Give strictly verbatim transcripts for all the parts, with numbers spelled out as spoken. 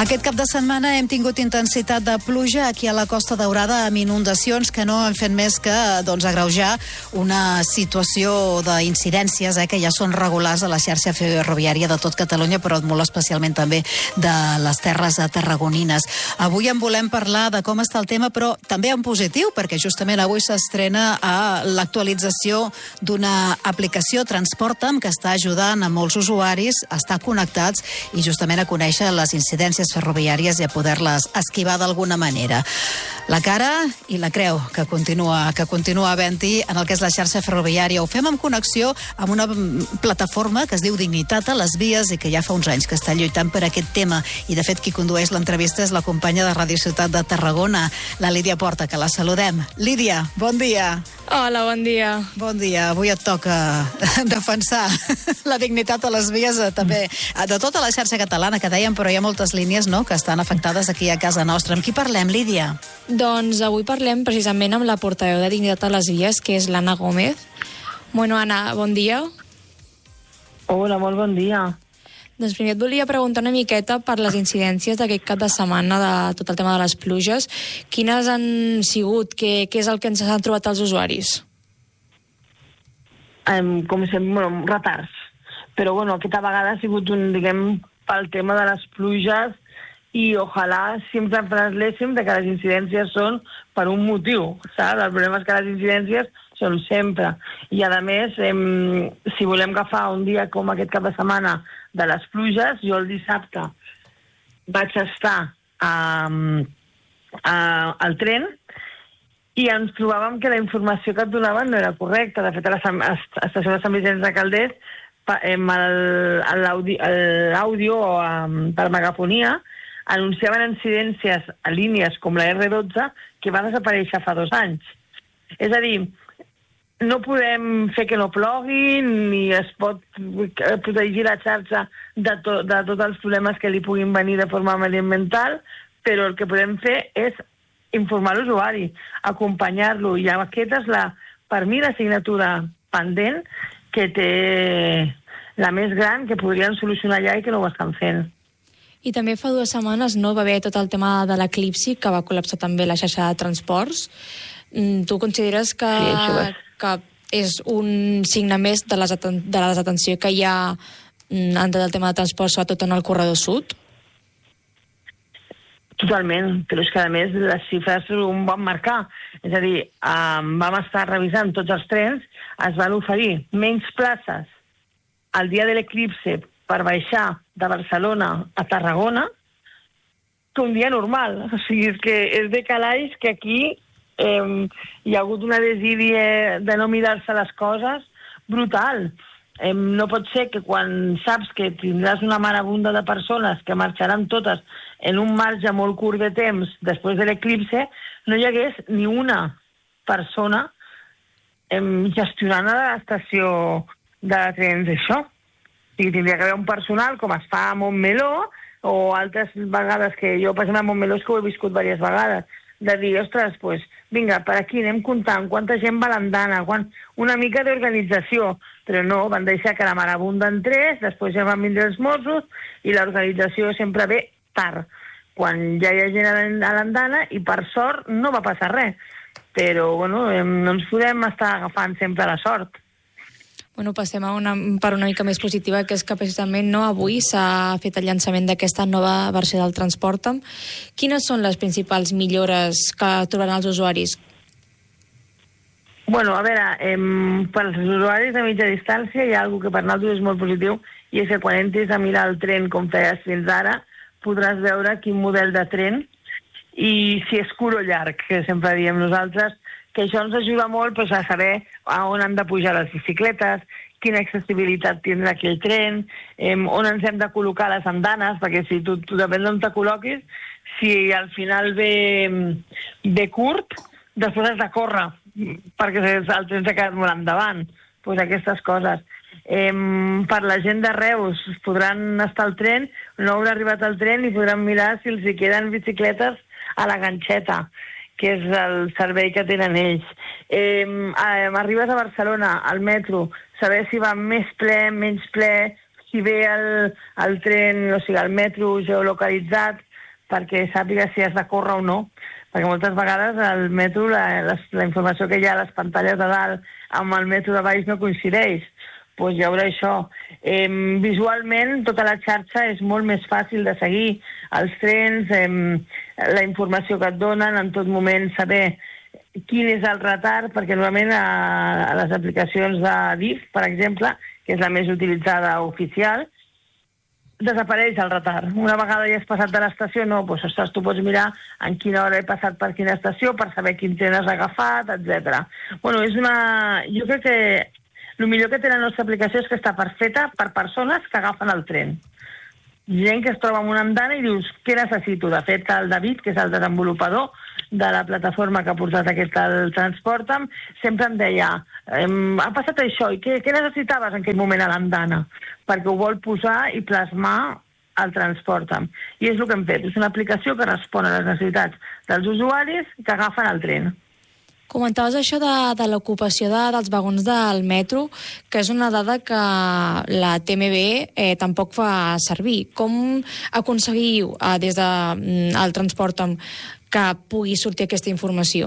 Aquest cap de setmana hem tingut intensitat de pluja aquí a la Costa Daurada amb inundacions que no han fet més que doncs, agreujar una situació d'incidències eh, que ja són regulars a la xarxa ferroviària de tot Catalunya, però molt especialment també de les terres tarragonines. Avui en volem parlar de com està el tema, però també en positiu, perquè justament avui s'estrena a l'actualització d'una aplicació Transporta'm que està ajudant a molts usuaris a estar connectats i justament a conèixer les incidències ferroviàries i a poder-les esquivar d'alguna manera. La cara i la creu que continua, que continua havent-hi en el que és la xarxa ferroviària. Ho fem en connexió amb una plataforma que es diu Dignitat a les Vies i que ja fa uns anys que està lluitant per aquest tema. I de fet qui condueix l'entrevista és la companya de Ràdio Ciutat de Tarragona, la Lídia Porta, que la saludem. Lídia, bon dia. Hola, bon dia. Bon dia. Avui et toca defensar la dignitat a les vies també de tota la xarxa catalana, que dèiem, però hi ha moltes línies no, que estan afectades aquí a casa nostra. Amb qui parlem, Lídia? Doncs avui parlem precisament amb la portaveu de Dignitat a les Vies, que és l'Anna Gómez. Bueno, Anna, bon dia. Hola, molt bon dia. Doncs primer et volia preguntar una miqueta per les incidències d'aquest cap de setmana de tot el tema de les pluges. Quines han sigut? Què, què és el que ens han trobat els usuaris? Um, com sempre, bueno, retards. Però, bueno, aquesta vegada ha sigut un, diguem, pel tema de les pluges i ojalà sempre parléssim de que les incidències són per un motiu, saps? El problema és que les incidències són sempre. I, a més, em, si volem agafar un dia com aquest cap de setmana de les pluges, jo el dissabte vaig estar a, a, al tren i ens trobàvem que la informació que et donaven no era correcta. De fet, a l'estació de Sant Vicenç de Calders, l'àudio per megafonia anunciaven incidències a línies com la erre dotze que va desaparèixer fa dos anys. És a dir, no podem fer que no plogui, ni es pot protegir la xarxa de, to, de tots els problemes que li puguin venir de forma mediambiental, però el que podem fer és informar l'usuari, acompanyar-lo, i aquesta és, la, per mi, l'assignatura pendent que té la més gran, que podrien solucionar ja i que no ho estan fent. I també fa dues setmanes no va haver tot el tema de l'eclipsi, que va col·lapsar també la xarxa de transports. Tu consideres que, sí, que és un signe més de, les aten de la desatenció que hi ha en tot el tema de transport, sobretot en el corredor sud? Totalment, però és que a més les xifres ho van marcar. És a dir, um, vam estar revisant tots els trens, es van oferir menys places el dia de l'eclipse per baixar de Barcelona a Tarragona que un dia normal. O sigui, és que és de calaix que aquí eh, hi ha hagut una desídia de no mirar-se les coses brutal. Eh, no pot ser que quan saps que tindràs una marabunda de persones que marxaran totes en un marge molt curt de temps després de l'eclipse, no hi hagués ni una persona eh, gestionant a l'estació de trens això. O sigui, tindria que haver un personal, com es fa a Montmeló, o altres vegades que jo, per exemple, a Montmeló és que ho he viscut diverses vegades, de dir, ostres, pues, vinga, per aquí anem comptant quanta gent va a l'andana, quan... una mica d'organització, però no, van deixar que la marabunda entrés, després ja van vindre els Mossos, i l'organització sempre ve tard, quan ja hi ha gent a l'andana, i per sort no va passar res. Però, bueno, no ens podem estar agafant sempre la sort. Bueno, passem a una part una mica més positiva, que és que precisament no avui s'ha fet el llançament d'aquesta nova versió del Transporta'm. Quines són les principals millores que trobaran els usuaris? Bueno, a veure, eh, per als usuaris de mitja distància hi ha alguna que per nosaltres és molt positiu, i és que quan entris a mirar el tren com feies fins ara, podràs veure quin model de tren i si és curt o llarg, que sempre diem nosaltres, que això ens ajuda molt pues, a saber a on han de pujar les bicicletes, quina accessibilitat tindrà aquell tren, eh, on ens hem de col·locar les andanes, perquè si tu, tu depèn d'on te col·loquis, si al final ve, ve curt, després has de córrer, perquè el tren s'ha quedat molt endavant. Pues aquestes coses. Eh, per la gent de Reus podran estar al tren, no haurà arribat al tren i podran mirar si els hi queden bicicletes a la ganxeta, que és el servei que tenen ells. Eh, arribes a Barcelona, al metro, saber si va més ple, menys ple, si ve el, el tren, o sigui, el metro geolocalitzat, perquè sàpiga si has de córrer o no, perquè moltes vegades al metro la, la, la informació que hi ha a les pantalles de dalt amb el metro de baix no coincideix. Doncs pues hi haurà això. Eh, visualment, tota la xarxa és molt més fàcil de seguir. Els trens, eh, la informació que et donen, en tot moment saber quin és el retard, perquè normalment a, a les aplicacions de D I F, per exemple, que és la més utilitzada oficial, desapareix el retard. Una vegada ja has passat de l'estació, no, doncs, ostres, tu pots mirar en quina hora he passat per quina estació, per saber quin tren has agafat, etcètera. Bueno, és una... Jo crec que el millor que té la nostra aplicació és que està perfeta per persones que agafen el tren. Gent que es troba en una andana i dius, què necessito? De fet, el David, que és el desenvolupador de la plataforma que ha portat aquest el Transporta'm, sempre em deia, ha passat això, i què, què necessitaves en aquell moment a l'andana? Perquè ho vol posar i plasmar al Transporta'm. I és el que hem fet, és una aplicació que respon a les necessitats dels usuaris que agafen el tren. Comentaves això de, de l'ocupació de, dels vagons del metro, que és una dada que la T M B eh, tampoc fa servir. Com aconseguiu eh, des del de, Transporta'm que pugui sortir aquesta informació?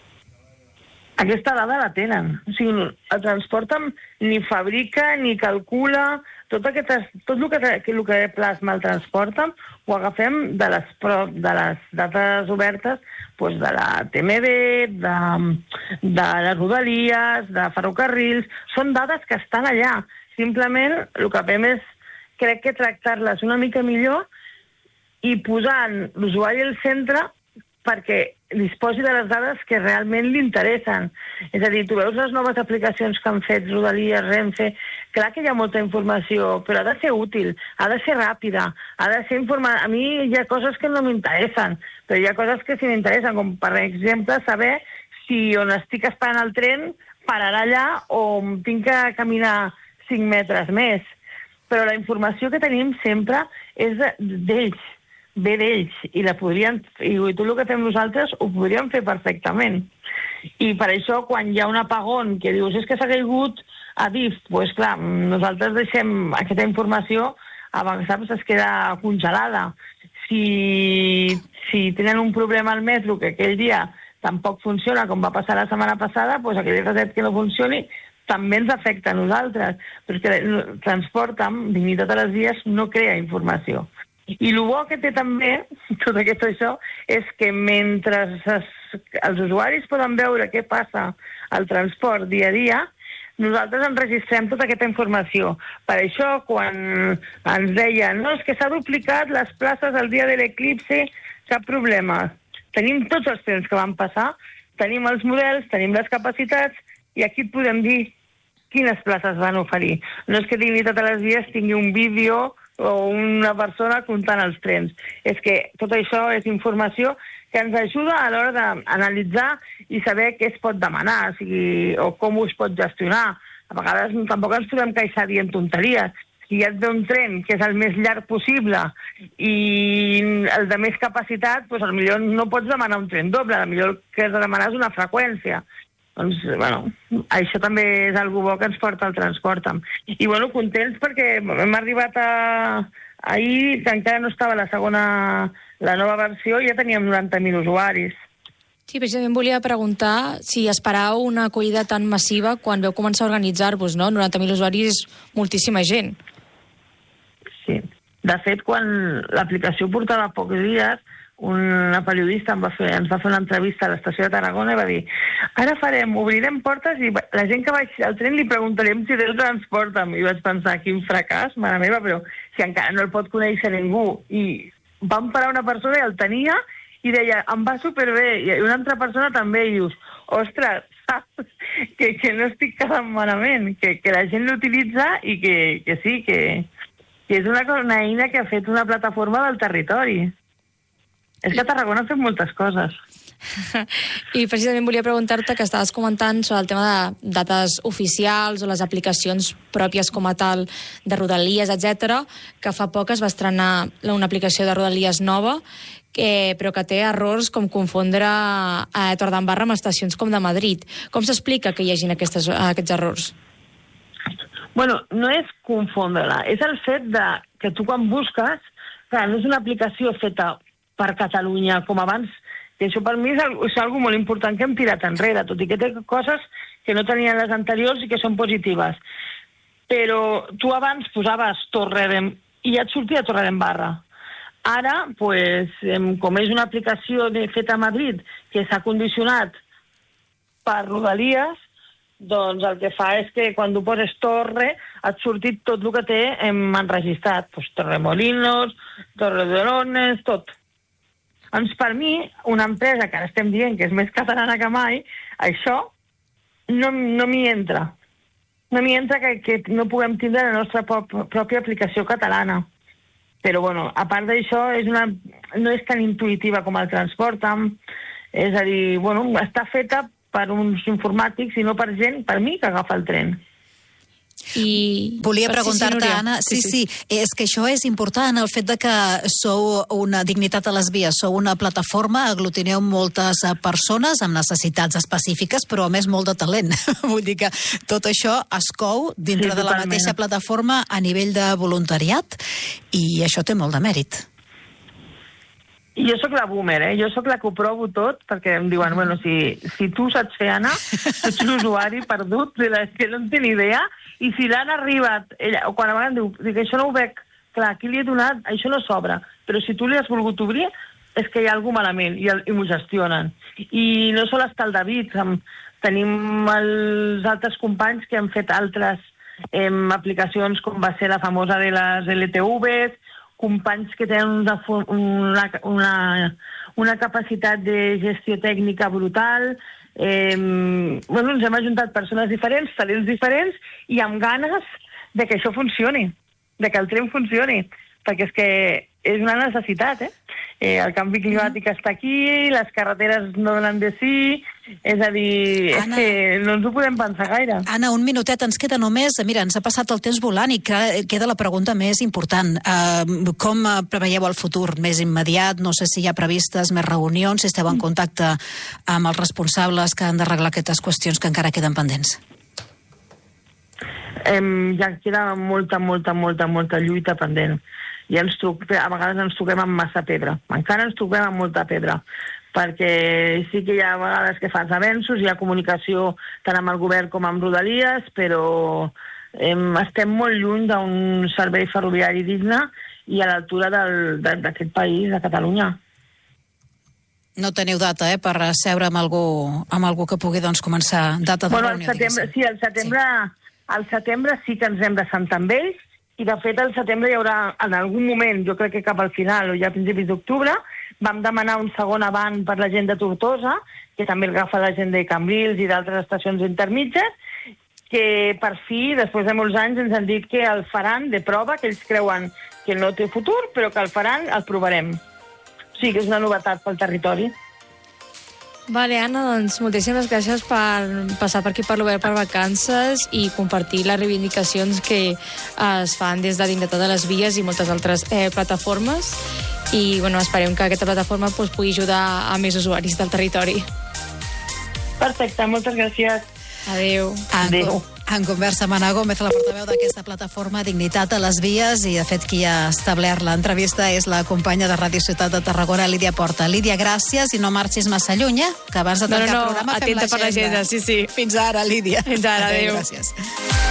Aquesta dada la tenen. O sigui, el Transporta'm ni fabrica ni calcula. Tot, aquest, tot el, que, el que plasma el Transporta'm ho agafem de les, de les dates obertes doncs de la T M B, de, de les Rodalies, de ferrocarrils. Són dades que estan allà. Simplement el que fem és, crec que tractar-les una mica millor i posant l'usuari al centre perquè disposi de les dades que realment li interessen. És a dir, tu veus les noves aplicacions que han fet Rodalies, Renfe, clar que hi ha molta informació, però ha de ser útil, ha de ser ràpida, ha de ser informada. A mi hi ha coses que no m'interessen, però hi ha coses que sí m'interessen, com per exemple saber si on estic esperant el tren pararà allà o tinc que caminar cinc metres més. Però la informació que tenim sempre és d'ells, ve d'ells, i la podrien, i tot el que fem nosaltres ho podríem fer perfectament. I per això, quan hi ha un apagón que dius, és que s'ha caigut a D I F, doncs clar, nosaltres deixem aquesta informació, a vegades es queda congelada. Si, si tenen un problema al metro que aquell dia tampoc funciona, com va passar la setmana passada, doncs aquell reset que no funcioni també ens afecta a nosaltres. Però és que Transporta'm, Dignitat a les vies, no crea informació. I el bo que té també, tot aquest això, és que mentre es, els usuaris poden veure què passa al transport dia a dia, nosaltres enregistrem tota aquesta informació. Per això, quan ens deien, no, és que s'ha duplicat les places el dia de l'eclipsi, cap problema. Tenim tots els trens que van passar, tenim els models, tenim les capacitats, i aquí et podem dir quines places van oferir. No és que Dignitat a les vies tingui un vídeo o una persona comptant els trens. És que tot això és informació que ens ajuda a l'hora d'analitzar i saber què es pot demanar, o sigui, o com ho es pot gestionar. A vegades tampoc ens podem queixar dient tonteries. Si ja et ve un tren que és el més llarg possible i el de més capacitat, doncs potser no pots demanar un tren doble, potser el que has de demanar és una freqüència. Doncs, bueno, això també és algo bo que ens porta el Transporta'm. I, bueno, contents perquè hem arribat a... ahir, que encara no estava la segona, la nova versió, i ja teníem noranta mil usuaris. Sí, precisament volia preguntar si esperau una acollida tan massiva quan veu començar a organitzar-vos, no? noranta mil usuaris és moltíssima gent. Sí. De fet, quan l'aplicació portava pocs dies, una periodista em va fer, ens va fer una entrevista a l'estació de Tarragona i va dir, ara farem, obrirem portes i la gent que baixi al tren li preguntarem si té el Transporta'm. I vaig pensar, quin fracàs, mare meva, però si encara no el pot conèixer ningú. I vam parar una persona i el tenia i deia, em va superbé. I una altra persona també, i dius, ostres, saps? Que, que no estic quedant malament, que, que la gent l'utilitza i que, que sí, que, que és una, una eina que ha fet una plataforma del territori. És que a Tarragona fem moltes coses. I precisament volia preguntar-te, que estaves comentant sobre el tema de dates oficials o les aplicacions pròpies com a tal de Rodalies, etcètera, que fa poc es va estrenar una aplicació de Rodalies nova, que, però que té errors com confondre a Torredembarra amb estacions com de Madrid. Com s'explica que hi hagin aquestes, aquests errors? Bueno, no és confondre-la, és el fet de que tu quan busques, clar, no és una aplicació feta per Catalunya com abans. I això per mi és, és algo molt important que hem tirat enrere, tot i que té coses que no tenien les anteriors i que són positives. Però tu abans posaves Torredembarra i ja et sortia Torredembarra. Ara, pues, com és una aplicació feta a Madrid que s'ha condicionat per Rodalies, doncs el que fa és que quan tu poses Torre et sortit tot el que té hem enregistrat. Pues, Torremolinos, Torredolones, tot. Doncs per mi, una empresa que ara estem dient que és més catalana que mai, això no, no m'hi entra. No m'hi entra que, que no puguem tindre la nostra prop, pròpia aplicació catalana. Però, bueno, a part d'això, és una, no és tan intuïtiva com el Transporta'm. És a dir, bueno, està feta per uns informàtics i no per gent, per mi, que agafa el tren. I volia preguntar-te, Anna, sí, sí, sí, és que això és important, el fet de que sou una dignitat a les vies, sou una plataforma, aglutineu moltes persones amb necessitats específiques, però a més molt de talent. Vull dir que tot això es cou dintre sí, de la mateixa plataforma a nivell de voluntariat i això té molt de mèrit. I jo sóc la boomer, eh? Jo sóc la que ho provo tot, perquè em diuen, bueno, si, si tu saps fer, Anna, tu ets l'usuari perdut, de la que no en té ni idea, i si l'han arribat, ella, o quan a vegades diu, dic, això no ho veig, clar, aquí li he donat, això no s'obre, però si tu li has volgut obrir, és que hi ha alguna malament, i, i m'ho gestionen. I no sol està el David, amb, tenim els altres companys que han fet altres eh, aplicacions, com va ser la famosa de les L T Vs, companys que tenen una, una, una, una capacitat de gestió tècnica brutal. Eh, bueno, ens hem ajuntat persones diferents, talents diferents, i amb ganes de que això funcioni, de que el tren funcioni, perquè és que és una necessitat, eh? eh el canvi climàtic està aquí, les carreteres no donen de sí, és a dir, Anna, és que no ens ho podem pensar gaire. Anna, un minutet, ens queda només, mira, ens ha passat el temps volant i queda la pregunta més important. Uh, com preveieu el futur més immediat? No sé si hi ha previstes més reunions, si esteu en contacte amb els responsables que han d'arreglar aquestes qüestions que encara queden pendents. Um, ja queda molta, molta, molta, molta lluita pendent. I ens truc, a vegades ens truquem amb massa pedra. Encara ens truquem amb molta pedra, perquè sí que hi ha vegades que fas avenços, hi ha comunicació tant amb el govern com amb Rodalies, però eh, estem molt lluny d'un servei ferroviari digne i a l'altura d'aquest país, de Catalunya. No teniu data, eh, per seure amb algú, amb algú que pugui doncs, començar data de bueno, reunió, setembre, sí, al setembre, sí. al setembre sí que ens hem de sentar amb ells, i de fet al setembre hi haurà, en algun moment, jo crec que cap al final o ja a principis d'octubre, vam demanar un segon avant per la gent de Tortosa, que també agafa la gent de Cambrils i d'altres estacions intermitges, que per fi, després de molts anys, ens han dit que el faran de prova, que ells creuen que no té futur, però que el faran, el provarem. O sigui que és una novetat pel territori. Vale, Anna, doncs moltíssimes gràcies per passar per aquí per l'Obert per Vacances i compartir les reivindicacions que es fan des de Dignitat de les Vies i moltes altres eh, plataformes. I bueno, esperem que aquesta plataforma pues, pugui ajudar a més usuaris del territori. Perfecte, moltes gràcies. Adéu. Adéu. En conversa amb Anna Gómez, la portaveu d'aquesta plataforma Dignitat a les Vies, i de fet qui ha establert l'entrevista és la companya de Ràdio Ciutat de Tarragona, Lídia Porta. Lídia, gràcies i no marxis massa lluny, eh? Que abans de tancar no, no, el programa fem l'agenda. Atenta per l'agenda, sí, sí. Fins ara, Lídia. Fins ara, adéu. Gràcies.